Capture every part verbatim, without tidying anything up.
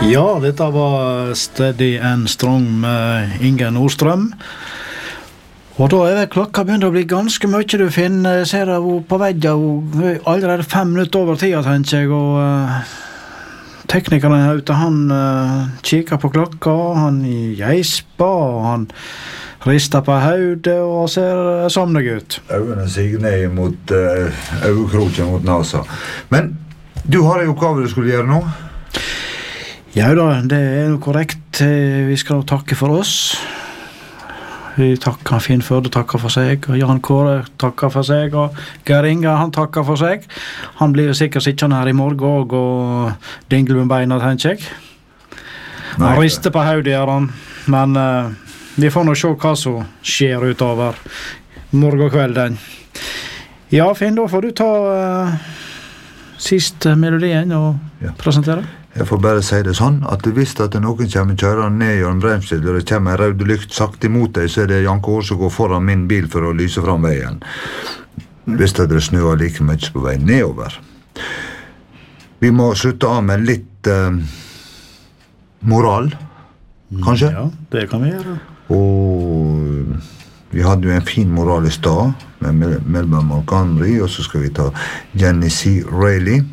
Ja, dette var Steady and Strong med Inge Nordstrøm. Og da er klokka begynt å bli ganske mye du finner. Jeg ser det på veggen, allerede fem minutter over tida, tenker jeg, og uh, teknikeren her ute, han uh, kikker på klokka, han geisper, og han rister på hodet og ser somnig ut. Øynene siger ned mot uh, øyekroken mot nasa. Men du har en oppgave du skulle gjøre nå? Ja da, det er jo korrekt. Vi skal takke for oss. Vi takker Finn Førde, takker for seg, og Jan Kåre takker for seg, og Geir Inge, han takker for seg. Han blir sikkert sikkert her i morgen og, og dingle med beina, tenker jeg. Han rister på hodet, gjør han. Men uh, vi får nå se hva som skjer utover morgenkvelden. Ja, Finn, da får du ta uh, siste melodien og ja. Presentere. Jeg får bare si det sånn, at du visste at noen kommer kjørende ned gjennom bremsel, og det kommer en rød lykt sagt imot deg, så er det Jan Kåre som går foran min bil for å lyse fram veien. Du visste at det snøer like mye på vei nedover. Vi må slutte av med litt eh, moral, kanskje? Ja, det kan vi gjøre. Og vi hadde jo en fin moral i stad, med Melba Montgomery, og så skal vi ta Jenny C. Reilly,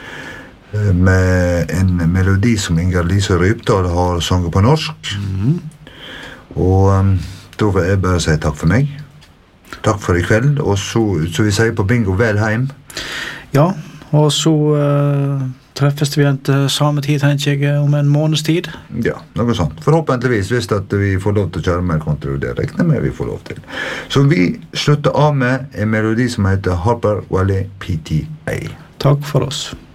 med en melodi som Inger-Lise Rypdal har sunget på norsk. Mm. Og um, da vil jeg bare si takk for meg. Takk for i kveld, og så, så vi sier på bingo vel heim. Ja, og så uh, treffes vi igjen til samme tid, tenker jeg, om en måneds tid. Ja, noe sånt. Forhåpentligvis, hvis at vi får lov til å kjøre mer kontra, det regner med vi får lov til. Så vi slutter av med en melodi som heter Harper Valley P T A. Takk for oss.